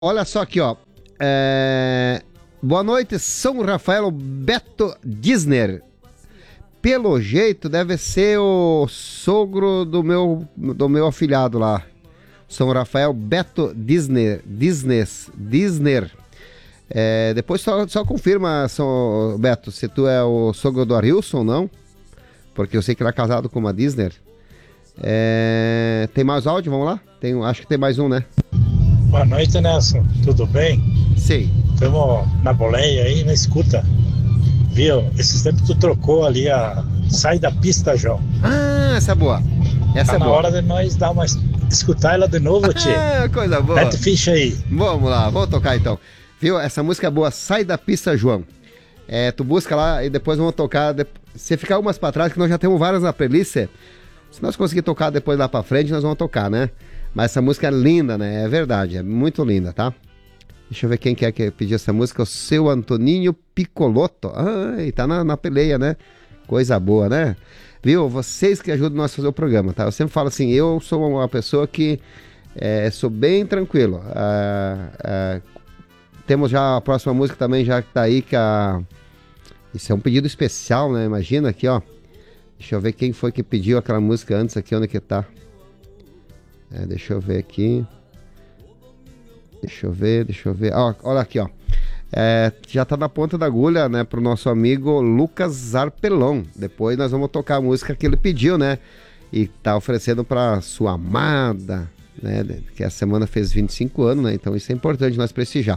Olha só aqui, ó. Boa noite, São Rafael Beto Disner. Pelo jeito, deve ser o sogro do meu afilhado lá. São Rafael Beto Disner. Depois só confirma, São Beto, se tu é o sogro do Arilson, não? Porque eu sei que ele é casado com uma Disner. Tem mais áudio? Vamos lá? Acho que tem mais um, né? Boa noite, Nelson. Tudo bem? Sim. Estamos na boleia aí, na escuta. Viu? Esses tempos tu trocou ali a... Sai da pista, João. Ah, essa é boa. Essa tá é na boa. hora de nós dar uma... escutar ela de novo, tchê. Coisa boa. Mete ficha aí. Vamos lá, vamos tocar então. Viu? Essa música é boa. Sai da pista, João. Tu busca lá e depois vamos tocar. Se ficar umas pra trás, que nós já temos várias na playlist. Se nós conseguir tocar depois lá pra frente, nós vamos tocar, né? Mas essa música é linda, né? É verdade, é muito linda, tá? Deixa eu ver quem que é que pediu essa música. O seu Antoninho Piccolotto. Ai, tá na peleia, né? Coisa boa, né? Viu? Vocês que ajudam nós a fazer o programa, tá? Eu sempre falo assim, eu sou uma pessoa que sou bem tranquilo. Temos já a próxima música também, já que tá aí, isso é um pedido especial, né? Imagina aqui, ó. Deixa eu ver quem foi que pediu aquela música antes aqui, onde que tá. Deixa eu ver aqui. Deixa eu ver. Olha aqui, ó. Já tá na ponta da agulha, né, pro nosso amigo Lucas Arpelon. Depois nós vamos tocar a música que ele pediu, né? E tá oferecendo pra sua amada, né? Que a semana fez 25 anos, né? Então isso é importante nós prestigiar.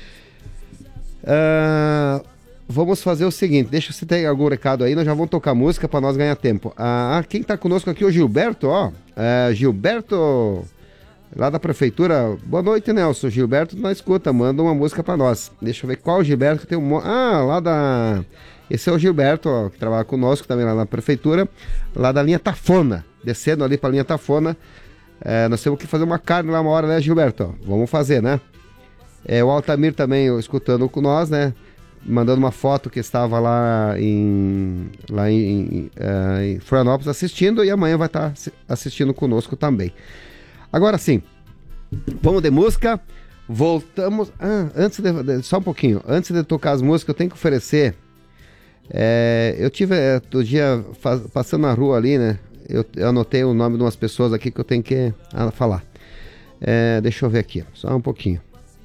Vamos fazer o seguinte, deixa se tem algum recado aí, nós já vamos tocar música para nós ganhar tempo. Quem tá conosco aqui é o Gilberto, ó. Gilberto, lá da prefeitura. Boa noite, Nelson. Gilberto na escuta, manda uma música para nós. Deixa eu ver qual Gilberto que tem lá da... Esse é o Gilberto, ó, que trabalha conosco também lá na prefeitura, lá da linha Tafona, descendo ali pra linha Tafona. Nós temos que fazer uma carne lá uma hora, né, Gilberto? Vamos fazer, né? O Altamir também escutando com nós, né? Mandando uma foto que estava lá em Florianópolis assistindo, e amanhã vai estar assistindo conosco também. Agora sim, vamos de música. Voltamos. Só um pouquinho. Antes de tocar as músicas, eu tenho que oferecer. Eu tive outro dia passando na rua ali, né? Eu anotei o nome de umas pessoas aqui que eu tenho que falar. Deixa eu ver aqui, só um pouquinho.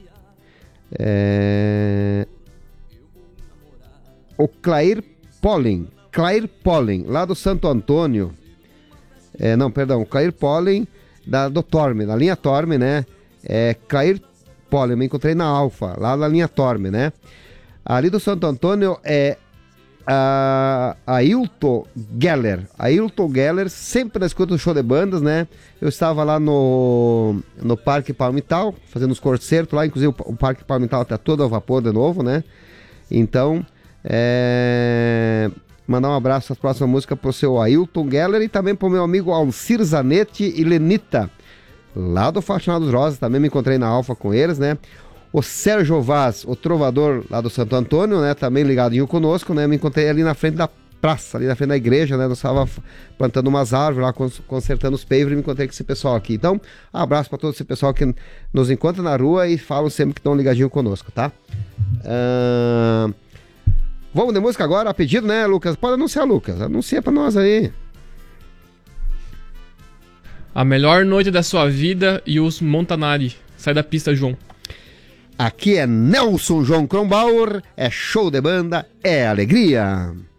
O Clair Pollen, lá do Santo Antônio. Clair Pollen do Torme, da linha Torme, né? Clair Pollen, me encontrei na Alfa, lá da linha Torme, né? Ali do Santo Antônio Ailton Geller, sempre na escuta do show de bandas, né? Eu estava lá no Parque Palmital, fazendo os concertos lá, inclusive o Parque Palmital está todo a vapor de novo, né? Então, mandar um abraço à próxima música pro seu Ailton Geller e também pro meu amigo Alcir Zanetti e Lenita, lá do Faxinados Rosas, também me encontrei na Alfa com eles, né? O Sérgio Vaz, o trovador lá do Santo Antônio, né? Também ligadinho conosco, né? Me encontrei ali na frente da praça, ali na frente da igreja, né? Nós estava plantando umas árvores lá, consertando os pavers, e me encontrei com esse pessoal aqui. Então, abraço para todo esse pessoal que nos encontra na rua e falam sempre que estão ligadinho conosco, tá? Vamos de música agora, a pedido, né, Lucas? Pode anunciar, Lucas. Anuncia pra nós aí. A melhor noite da sua vida e os Montanari. Sai da pista, João. Aqui é Nelson João Kronbauer, é show de banda, é alegria.